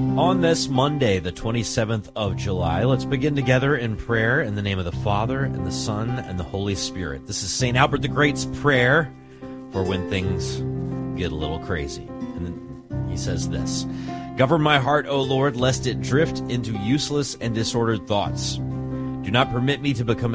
On this Monday, the 27th of July, let's begin together in prayer in the name of the Father, and the Son, and the Holy Spirit. This is St. Albert the Great's prayer for when things get a little crazy. And then he says this: "Govern my heart, O Lord, lest it drift into useless and disordered thoughts. Do not permit me to become